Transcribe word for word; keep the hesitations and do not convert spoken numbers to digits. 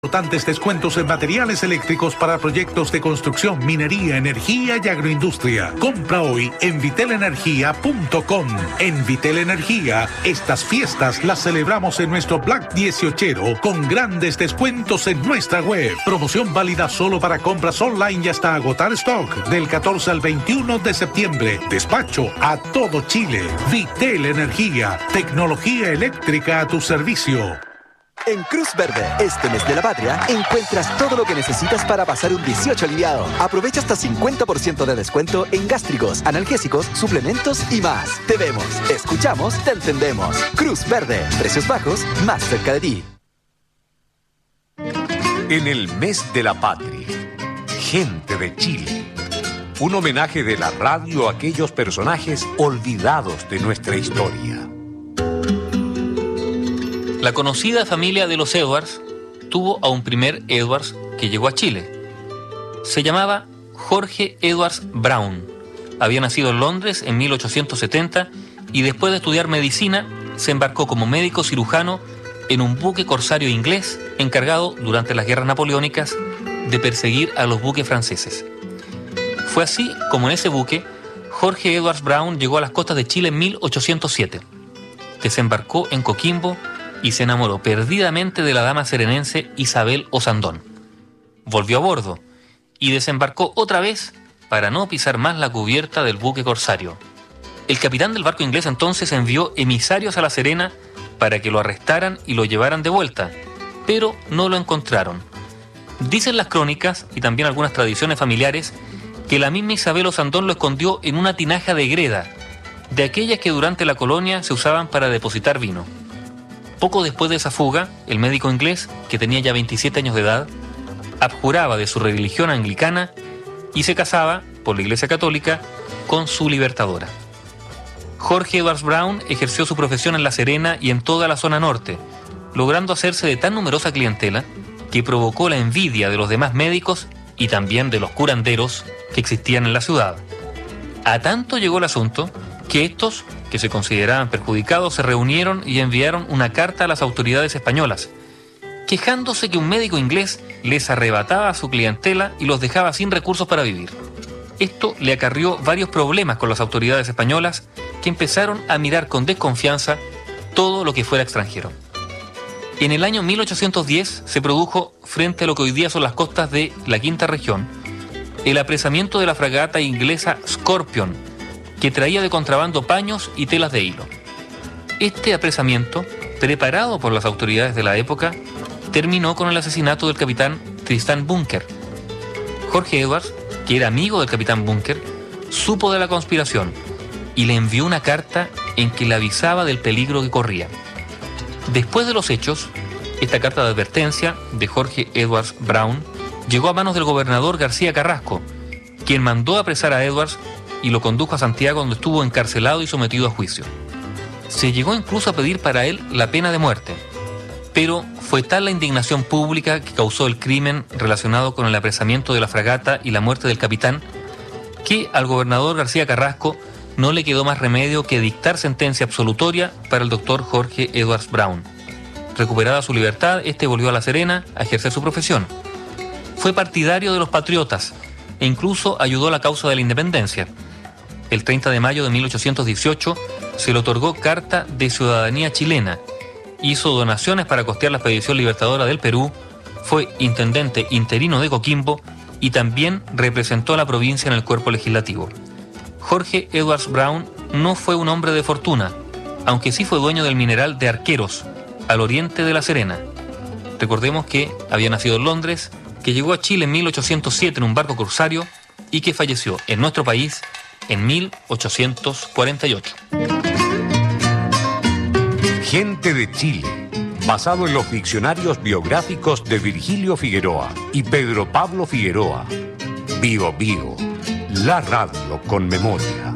Importantes descuentos en materiales eléctricos para proyectos de construcción, minería, energía y agroindustria. Compra hoy en vitel energía punto com. En Vitel Energía, estas fiestas las celebramos en nuestro Black dieciocho con grandes descuentos en nuestra web. Promoción válida solo para compras online y hasta agotar stock del catorce al veintiuno de septiembre. Despacho a todo Chile. Vitel Energía, tecnología eléctrica a tu servicio. En Cruz Verde, este mes de la patria, encuentras todo lo que necesitas para pasar un dieciocho aliviado. Aprovecha hasta cincuenta por ciento de descuento en gástricos, analgésicos, suplementos y más. Te vemos, escuchamos, te entendemos. Cruz Verde, precios bajos, más cerca de ti. En el mes de la patria, gente de Chile. Un homenaje de la radio a aquellos personajes olvidados de nuestra historia. La conocida familia de los Edwards tuvo a un primer Edwards que llegó a Chile. Se llamaba Jorge Edwards Brown. Había nacido en Londres en mil ochocientos setenta y después de estudiar medicina se embarcó como médico cirujano en un buque corsario inglés encargado durante las guerras napoleónicas de perseguir a los buques franceses. Fue así como en ese buque Jorge Edwards Brown llegó a las costas de Chile en mil ochocientos siete. Desembarcó en Coquimbo y se enamoró perdidamente de la dama serenense Isabel Osandón. Volvió a bordo y desembarcó otra vez para no pisar más la cubierta del buque corsario. El capitán del barco inglés entonces envió emisarios a La Serena para que lo arrestaran y lo llevaran de vuelta, pero no lo encontraron. Dicen las crónicas y también algunas tradiciones familiares que la misma Isabel Osandón lo escondió en una tinaja de greda, de aquellas que durante la colonia se usaban para depositar vino. Poco después de esa fuga, el médico inglés, que tenía ya veintisiete años de edad, abjuraba de su religión anglicana y se casaba, por la Iglesia Católica, con su libertadora. Jorge Edwards Brown ejerció su profesión en La Serena y en toda la zona norte, logrando hacerse de tan numerosa clientela que provocó la envidia de los demás médicos y también de los curanderos que existían en la ciudad. A tanto llegó el asunto que estos, que se consideraban perjudicados, se reunieron y enviaron una carta a las autoridades españolas, quejándose que un médico inglés les arrebataba a su clientela y los dejaba sin recursos para vivir. Esto le acarrió varios problemas con las autoridades españolas, que empezaron a mirar con desconfianza todo lo que fuera extranjero. En el año mil ochocientos diez se produjo, frente a lo que hoy día son las costas de la Quinta Región, el apresamiento de la fragata inglesa Scorpion, que traía de contrabando paños y telas de hilo. Este apresamiento, preparado por las autoridades de la época, terminó con el asesinato del capitán Tristan Bunker. Jorge Edwards, que era amigo del capitán Bunker, supo de la conspiración y le envió una carta en que le avisaba del peligro que corría. Después de los hechos, esta carta de advertencia de Jorge Edwards Brown llegó a manos del gobernador García Carrasco, quien mandó apresar a Edwards y lo condujo a Santiago, donde estuvo encarcelado y sometido a juicio. Se llegó incluso a pedir para él la pena de muerte, pero fue tal la indignación pública que causó el crimen relacionado con el apresamiento de la fragata y la muerte del capitán, que al gobernador García Carrasco no le quedó más remedio que dictar sentencia absolutoria para el doctor Jorge Edwards Brown. Recuperada su libertad, este volvió a La Serena a ejercer su profesión. Fue partidario de los patriotas e incluso ayudó a la causa de la independencia. El treinta de mayo de mil ochocientos dieciocho se le otorgó carta de ciudadanía chilena, hizo donaciones para costear la expedición libertadora del Perú, fue intendente interino de Coquimbo y también representó a la provincia en el cuerpo legislativo. Jorge Edwards Brown no fue un hombre de fortuna, aunque sí fue dueño del mineral de Arqueros, al oriente de La Serena. Recordemos que había nacido en Londres, que llegó a Chile en mil ochocientos siete en un barco corsario y que falleció en nuestro país en mil ochocientos cuarenta y ocho. Gente de Chile, basado en los diccionarios biográficos de Virgilio Figueroa y Pedro Pablo Figueroa. Bio Bio, la radio con memoria.